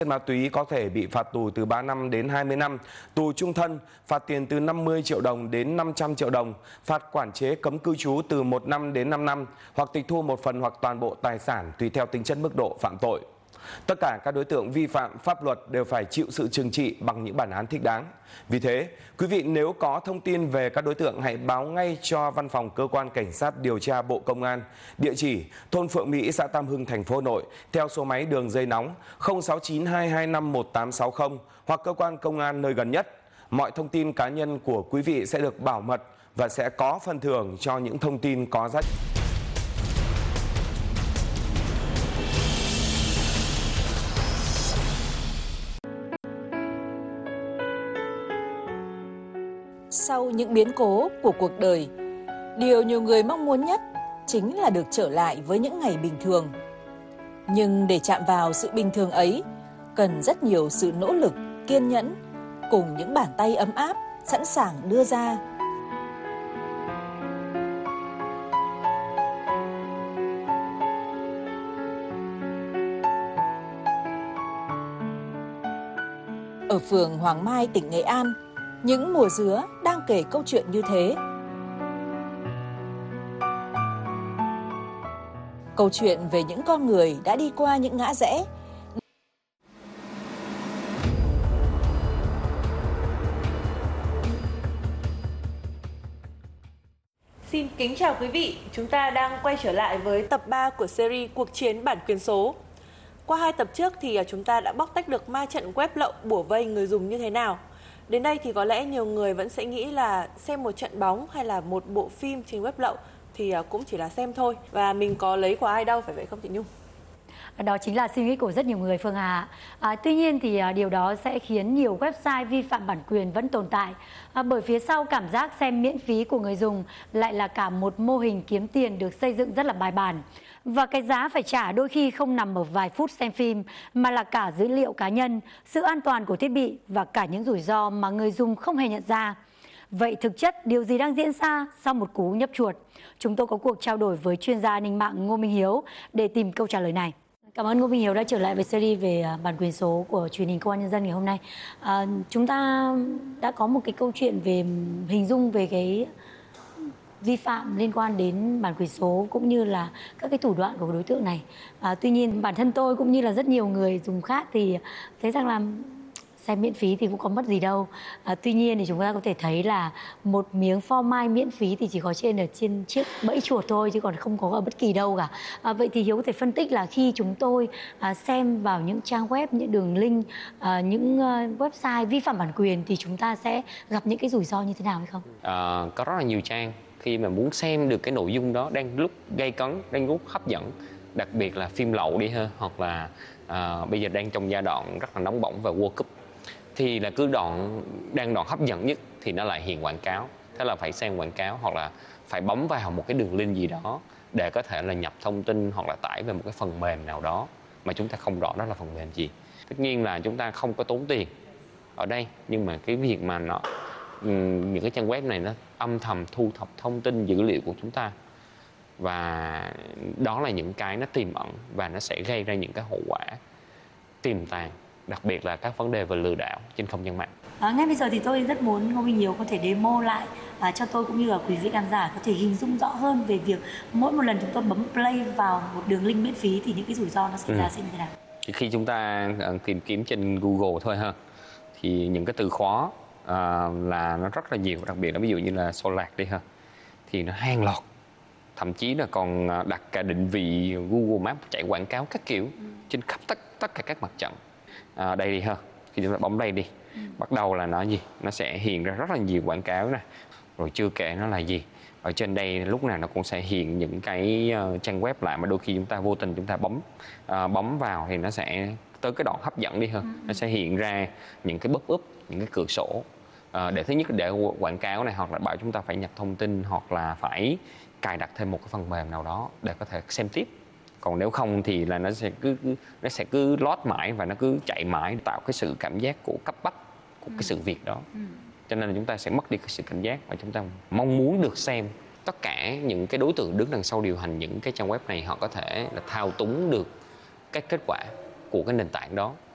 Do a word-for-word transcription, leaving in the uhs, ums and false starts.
Ma túy có thể bị phạt tù từ ba năm đến hai mươi năm, tù chung thân, phạt tiền từ năm mươi triệu đồng đến năm trăm triệu đồng, phạt quản chế cấm cư trú từ một năm đến năm năm, hoặc tịch thu một phần hoặc toàn bộ tài sản tùy theo tính chất mức độ phạm tội. Tất cả các đối tượng vi phạm pháp luật đều phải chịu sự trừng trị bằng những bản án thích đáng. Vì thế, quý vị nếu có thông tin về các đối tượng hãy báo ngay cho Văn phòng Cơ quan Cảnh sát điều tra Bộ Công an, địa chỉ thôn Phượng Mỹ, xã Tam Hưng, thành phố Hà Nội, theo số máy đường dây nóng không sáu chín hai hai năm một tám sáu không hoặc cơ quan công an nơi gần nhất. Mọi thông tin cá nhân của quý vị sẽ được bảo mật và sẽ có phần thưởng cho những thông tin có giá trị. Sau những biến cố của cuộc đời, điều nhiều người mong muốn nhất chính là được trở lại với những ngày bình thường. Nhưng để chạm vào sự bình thường ấy, cần rất nhiều sự nỗ lực, kiên nhẫn, cùng những bàn tay ấm áp sẵn sàng đưa ra. Ở phường Hoàng Mai, tỉnh Nghệ An, những mùa dứa đang kể câu chuyện như thế. Câu chuyện về những con người đã đi qua những ngã rẽ. Xin kính chào quý vị, chúng ta đang quay trở lại với tập ba của series Cuộc chiến bản quyền số. Qua hai tập trước thì chúng ta đã bóc tách được ma trận web lậu bủa vây người dùng như thế nào. Đến đây thì có lẽ nhiều người vẫn sẽ nghĩ là xem một trận bóng hay là một bộ phim trên web lậu thì cũng chỉ là xem thôi. Và mình có lấy của ai đâu, phải vậy không chị Nhung? Đó chính là suy nghĩ của rất nhiều người, Phương Hà. À, tuy nhiên thì à, điều đó sẽ khiến nhiều website vi phạm bản quyền vẫn tồn tại. À, bởi phía sau cảm giác xem miễn phí của người dùng lại là cả một mô hình kiếm tiền được xây dựng rất là bài bản. Và cái giá phải trả đôi khi không nằm ở vài phút xem phim, mà là cả dữ liệu cá nhân, sự an toàn của thiết bị và cả những rủi ro mà người dùng không hề nhận ra. Vậy thực chất điều gì đang diễn ra sau một cú nhấp chuột? Chúng tôi có cuộc trao đổi với chuyên gia an ninh mạng Ngô Minh Hiếu để tìm câu trả lời này. Cảm ơn Ngô Minh Hiếu đã trở lại với series về bản quyền số của truyền hình Công an Nhân dân ngày hôm nay. À, chúng ta đã có một cái câu chuyện về hình dung về cái vi phạm liên quan đến bản quyền số cũng như là các cái thủ đoạn của đối tượng này. À, tuy nhiên bản thân tôi cũng như là rất nhiều người dùng khác thì thấy rằng là xem miễn phí thì cũng có mất gì đâu. À, tuy nhiên thì chúng ta có thể thấy là một miếng phô mai miễn phí thì chỉ có trên ở trên chiếc bẫy chuột thôi chứ còn không có ở bất kỳ đâu cả. À, vậy thì Hiếu có thể phân tích là khi chúng tôi à, xem vào những trang web, những đường link, à, những uh, website vi phạm bản quyền thì chúng ta sẽ gặp những cái rủi ro như thế nào hay không? À, có rất là nhiều trang khi mà muốn xem được cái nội dung đó đang lúc gây cấn, đang lúc hấp dẫn, đặc biệt là phim lậu đi ha, hoặc là à, bây giờ đang trong giai đoạn rất là nóng bỏng về World Cup, thì là cứ đoạn đang đoạn hấp dẫn nhất thì nó lại hiện quảng cáo, thế là phải xem quảng cáo hoặc là phải bấm vào một cái đường link gì đó để có thể là nhập thông tin hoặc là tải về một cái phần mềm nào đó mà chúng ta không rõ đó là phần mềm gì. Tất nhiên là chúng ta không có tốn tiền ở đây, nhưng mà cái việc mà nó những cái trang web này nó âm thầm thu thập thông tin dữ liệu của chúng ta, và đó là những cái nó tiềm ẩn và nó sẽ gây ra những cái hậu quả tiềm tàng, đặc biệt là các vấn đề về lừa đảo trên không gian mạng. À, ngay bây giờ thì tôi rất muốn Ngô Minh Hiếu có thể demo lại à, cho tôi cũng như là quý vị khán giả có thể hình dung rõ hơn về việc mỗi một lần chúng tôi bấm play vào một đường link miễn phí thì những cái rủi ro nó xảy ra ừ. sẽ như thế nào. Khi chúng ta tìm kiếm trên Google thôi ha, thì những cái từ khóa à, là nó rất là nhiều, đặc biệt là ví dụ như là xô lạc đi ha, thì nó hàng loạt, thậm chí là còn đặt cả định vị Google Maps chạy quảng cáo các kiểu ừ. trên khắp tất tất cả các mặt trận. À, đây đi ha, khi chúng ta bấm đây đi, ừ. bắt đầu là nó gì, nó sẽ hiện ra rất là nhiều quảng cáo nè, rồi chưa kể nó là gì, ở trên đây lúc nào nó cũng sẽ hiện những cái uh, trang web lại mà đôi khi chúng ta vô tình chúng ta bấm uh, bấm vào thì nó sẽ tới cái đoạn hấp dẫn đi hơn, ừ. nó sẽ hiện ra những cái pop-up, những cái cửa sổ uh, để thứ nhất để quảng cáo này, hoặc là bảo chúng ta phải nhập thông tin, hoặc là phải cài đặt thêm một cái phần mềm nào đó để có thể xem tiếp. Còn nếu không thì là nó sẽ cứ nó sẽ cứ lót mãi và nó cứ chạy mãi, tạo cái sự cảm giác của cấp bách của ừ. cái sự việc đó. Ừ. Cho nên là chúng ta sẽ mất đi cái sự cảnh giác và chúng ta mong muốn được xem. Tất cả những cái đối tượng đứng đằng sau điều hành những cái trang web này, họ có thể là thao túng được cái kết quả của cái nền tảng đó.